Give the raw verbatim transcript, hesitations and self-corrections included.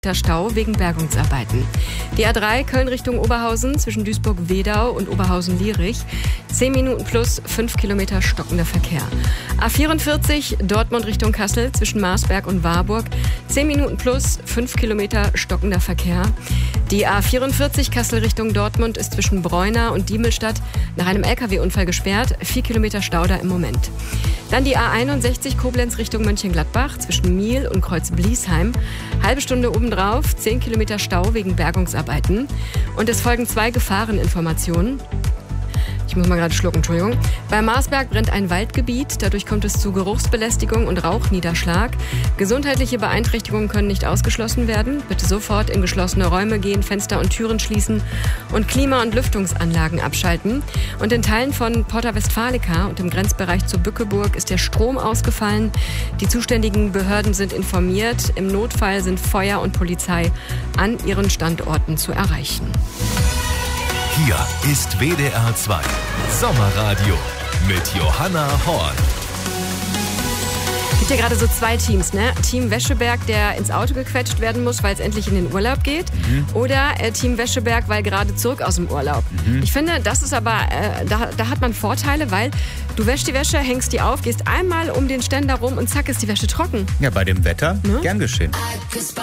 Stau wegen Bergungsarbeiten. Die A drei Köln Richtung Oberhausen zwischen Duisburg-Wedau und Oberhausen-Lierich. zehn Minuten plus fünf Kilometer stockender Verkehr. A vierundvierzig Dortmund Richtung Kassel zwischen Marsberg und Warburg. zehn Minuten plus fünf Kilometer stockender Verkehr. Die A vierundvierzig Kassel Richtung Dortmund ist zwischen Bräuna und Diemelstadt nach einem L K W-Unfall gesperrt. vier Kilometer Stau da im Moment. Dann die A einundsechzig Koblenz Richtung Mönchengladbach zwischen Miel und Kreuz-Bliesheim. Halbe Stunde obendrauf, zehn Kilometer Stau wegen Bergungsarbeiten. Und es folgen zwei Gefahreninformationen. Ich muss mal gerade schlucken, Entschuldigung. Bei Marsberg brennt ein Waldgebiet. Dadurch kommt es zu Geruchsbelästigung und Rauchniederschlag. Gesundheitliche Beeinträchtigungen können nicht ausgeschlossen werden. Bitte sofort in geschlossene Räume gehen, Fenster und Türen schließen und Klima- und Lüftungsanlagen abschalten. Und in Teilen von Porta Westfalica und im Grenzbereich zu Bückeburg ist der Strom ausgefallen. Die zuständigen Behörden sind informiert. Im Notfall sind Feuer und Polizei an ihren Standorten zu erreichen. Hier ist W D R zwei Sommerradio mit Johanna Horn. Es gibt ja gerade so zwei Teams, ne? Team Wescheberg, der ins Auto gequetscht werden muss, weil es endlich in den Urlaub geht. Mhm. Oder äh, Team Wescheberg, weil gerade zurück aus dem Urlaub. Mhm. Ich finde, das ist aber, äh, da, da hat man Vorteile, weil du wäschst die Wäsche, hängst die auf, gehst einmal um den Ständer rum und zack ist die Wäsche trocken. Ja, bei dem Wetter, ne? Gern geschehen.